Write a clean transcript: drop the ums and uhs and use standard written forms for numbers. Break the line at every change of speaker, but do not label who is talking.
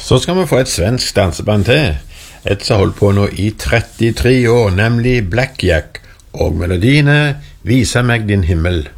Så skal vi få et svensk danseband til. Et som har holdt på nå i 33 år, nemlig Black Jack, og melodiene «Visa meg din himmel».